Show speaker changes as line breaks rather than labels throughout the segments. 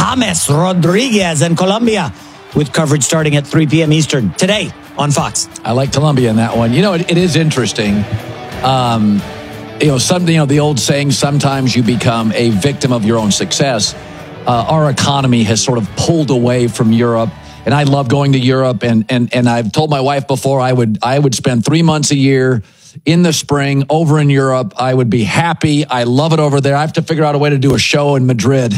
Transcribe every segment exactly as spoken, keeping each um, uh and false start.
James Rodriguez and Colombia, with coverage starting at three p.m. Eastern today on Fox.
I like Colombia in that one. You know, it, it is interesting. Um, you know, some, you know, the old saying, sometimes you become a victim of your own success. Uh, our economy has sort of pulled away from Europe. And I love going to Europe. And, and, and I've told my wife before I would, I would spend three months a year in the spring over in Europe. I would be happy. I love it over there. I have to figure out a way to do a show in Madrid.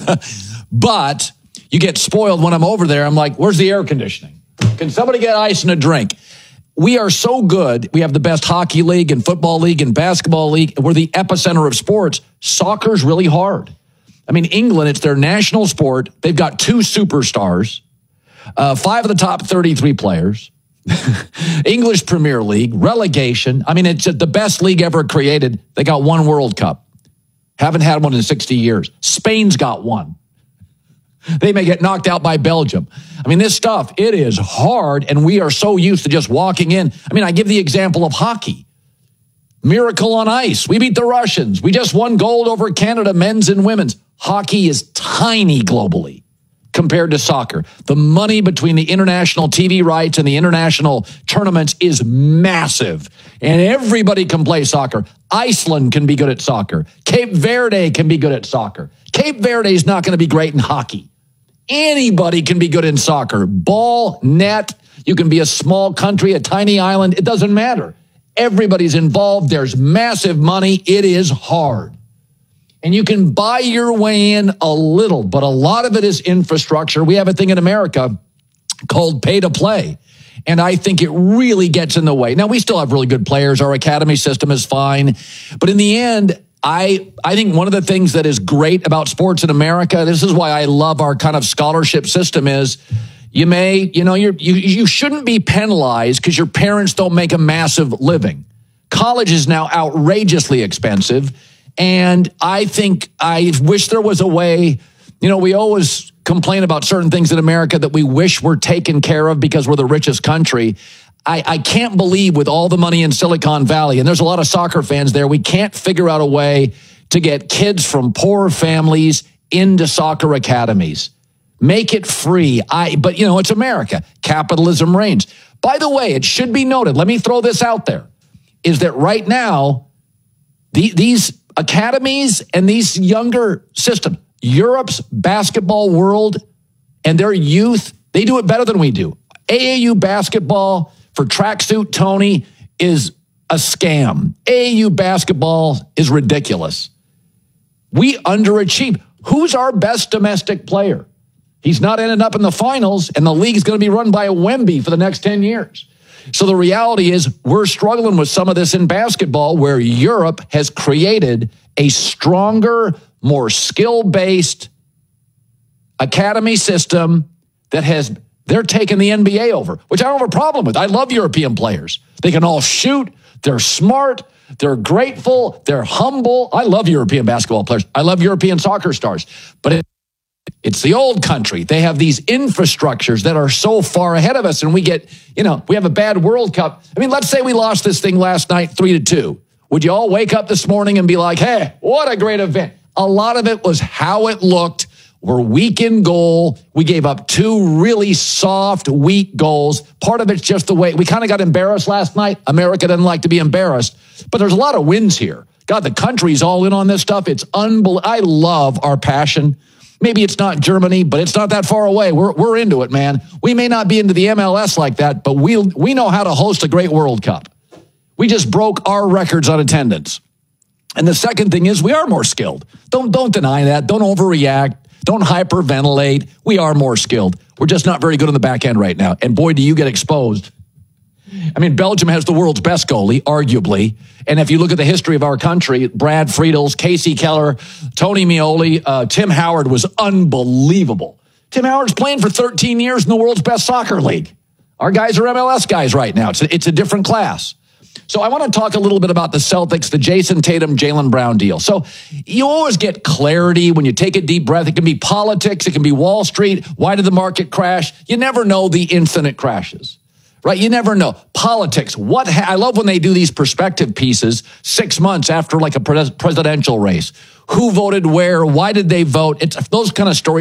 But you get spoiled when I'm over there. I'm like, where's the air conditioning? Can somebody get ice and a drink? We are so good. We have the best hockey league and football league and basketball league. We're the epicenter of sports. Soccer's really hard. I mean, England, it's their national sport. They've got two superstars, uh, five of the top thirty-three players, English Premier League, relegation. I mean, it's the best league ever created. They got one World Cup. Haven't had one in sixty years. Spain's got one. They may get knocked out by Belgium. I mean, this stuff, it is hard, and we are so used to just walking in. I mean, I give the example of hockey. Miracle on ice. We beat the Russians. We just won gold over Canada, men's and women's. Hockey is tiny globally compared to soccer. The money between the international T V rights and the international tournaments is massive, and everybody can play soccer. Iceland can be good at soccer. Cape Verde can be good at soccer. Cape Verde is not going to be great in hockey. Anybody can be good in soccer. Ball, net, you can be a small country, a tiny island. It doesn't matter. Everybody's involved. There's massive money. It is hard. And you can buy your way in a little, but a lot of it is infrastructure. We have a thing in America called pay to play. And I think it really gets in the way. Now, we still have really good players. Our academy system is fine. But in the end, I I think one of the things that is great about sports in America, this is why I love our kind of scholarship system, is you may, you know, you're, you you shouldn't be penalized because your parents don't make a massive living. College is now outrageously expensive. And I think, I wish there was a way, you know, we always complain about certain things in America that we wish were taken care of because we're the richest country. I, I can't believe with all the money in Silicon Valley, and there's a lot of soccer fans there, we can't figure out a way to get kids from poor families into soccer academies. Make it free. I, but, you know, it's America. Capitalism reigns. By the way, it should be noted, let me throw this out there, is that right now, the, these academies and these younger systems, Europe's basketball world and their youth, they do it better than we do. A A U basketball for Tracksuit Tony is a scam. A A U basketball is ridiculous. We underachieve. Who's our best domestic player? He's not ended up in the finals, and the league is going to be run by a Wemby for the next ten years. So the reality is we're struggling with some of this in basketball where Europe has created a stronger, more skill-based academy system that has, they're taking the N B A over, which I don't have a problem with. I love European players. They can all shoot. They're smart. They're grateful. They're humble. I love European basketball players. I love European soccer stars. But it, it's the old country. They have these infrastructures that are so far ahead of us, and we get, you know, we have a bad World Cup. I mean, let's say we lost this thing last night three to two. Would you all wake up this morning and be like, hey, what a great event? A lot of it was how it looked. We're weak in goal. We gave up two really soft, weak goals. Part of it's just the way we kind of got embarrassed last night. America doesn't like to be embarrassed, but there's a lot of wins here. God, the country's all in on this stuff. It's unbelievable. I love our passion. Maybe it's not Germany, but it's not that far away. We're we're into it, man. We may not be into the M L S like that, but we we know how to host a great World Cup. We just broke our records on attendance. And the second thing is we are more skilled. Don't don't deny that. Don't overreact. Don't hyperventilate. We are more skilled. We're just not very good on the back end right now. And boy, do you get exposed. I mean, Belgium has the world's best goalie, arguably. And if you look at the history of our country, Brad Friedels, Casey Keller, Tony Meoli, uh, Tim Howard was unbelievable. Tim Howard's playing for thirteen years in the world's best soccer league. Our guys are M L S guys right now. It's a, it's a different class. So I want to talk a little bit about the Celtics, the Jason Tatum, Jaylen Brown deal. So you always get clarity when you take a deep breath. It can be politics. It can be Wall Street. Why did the market crash? You never know the instant it crashes, right? You never know. Politics. What? Ha- I love when they do these perspective pieces six months after like a pres- presidential race. Who voted where? Why did they vote? It's those kind of stories.